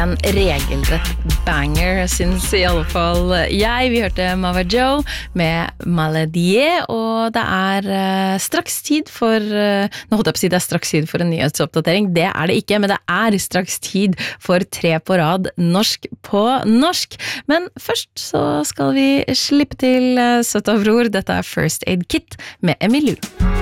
En regelrett banger, synes I alle fall jeg. Vi hørte Mava Joe med Maladie, og det straks tid for, nå holdt jeg på å si det straks tid for en nyhetsoppdatering, det det ikke, men det straks tid for 3 på rad norsk på norsk. Men først så skal vi slippe til søtt av bror, dette First Aid Kit med Emilu.